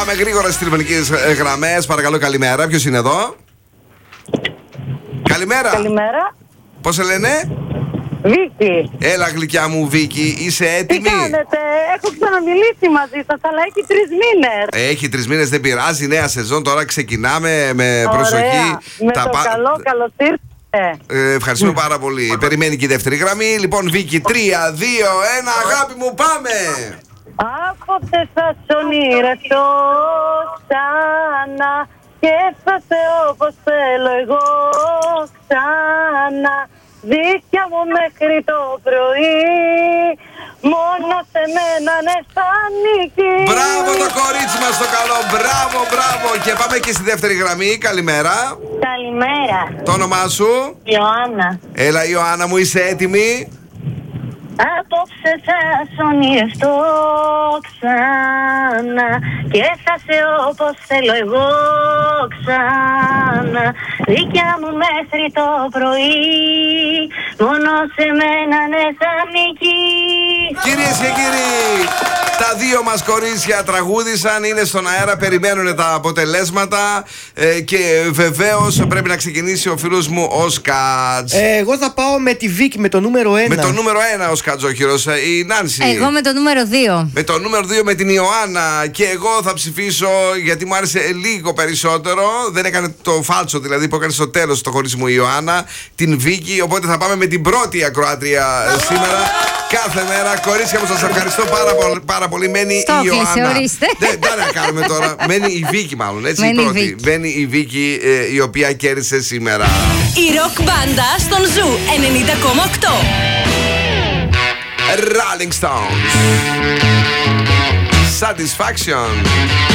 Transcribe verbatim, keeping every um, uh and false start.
Πάμε γρήγορα στις τηλεφωνικές γραμμές. Παρακαλώ, καλημέρα. Ποιος είναι εδώ? Καλημέρα. Καλημέρα. Πώς σε λένε? Βίκη. Έλα, γλυκιά μου Βίκη, είσαι έτοιμη? Τι κάνετε, έχω ξαναμιλήσει μαζί σας, αλλά έχει τρεις μήνες. Έχει τρεις μήνες, δεν πειράζει. Νέα σεζόν, τώρα ξεκινάμε με Ωραία. προσοχή. Με Τα το πα- καλό, καλώς ήρθατε. Ε, ευχαριστούμε πάρα πολύ. Περιμένει και η δεύτερη γραμμή. Λοιπόν, Βίκη, τρία, δύο, ένα, αγάπη μου, πάμε! Άποτε σας ονειρευτώ ξανά και έφτασε όπως θέλω εγώ ξανά. Δίκια μου μέχρι το πρωί, μόνο σε μένα ναι θα νικεί. Μπράβο το κορίτσι μας το καλό, μπράβο, μπράβο. Και πάμε και στη δεύτερη γραμμή, καλημέρα. Καλημέρα. Το όνομά σου? Ιωάννα. Έλα Ιωάννα μου, είσαι έτοιμη? Απόψε σας ονειρευτώ ξανά και θα σε όπως θέλω εγώ ξανά. Δίκια μου μέχρι το πρωί, μόνο σε μένα ναι θα νικεί. Κυρίες και κύριοι, τα δύο μας κορίτσια τραγούδισαν, είναι στον αέρα, περιμένουν τα αποτελέσματα ε, και βεβαίως πρέπει να ξεκινήσει ο φίλος μου ο Σκάτς. Ε, εγώ θα πάω με τη Βίκη, με το νούμερο ένα. Με το νούμερο ένα ο Σκατζόχυρος, η Νάνση. Εγώ με το νούμερο δύο. Με το νούμερο δύο με την Ιωάννα. Και εγώ θα ψηφίσω γιατί μου άρεσε λίγο περισσότερο. Δεν έκανε το φάλτσο δηλαδή που έκανε στο τέλος το χωρίσιμο η Ιωάννα. Την Βίκη. Οπότε θα πάμε με την πρώτη ακροάτρια σήμερα. Κάθε μέρα. Κορίτσια μου, σας ευχαριστώ πάρα πολύ. Πάρα πολύ. Μένει η Ιωάννα. Ορίστε. Δεν να κάνουμε τώρα. Μένει η Βίκη, μάλλον. Έτσι, Μένει η η πρώτη. Βίκη. Μένει η Βίκη, ε, η οποία κέρδισε σήμερα. Η ροκ μπάντα στον Ζου ενενήντα κόμμα οκτώ. Rolling Stones. Satisfaction.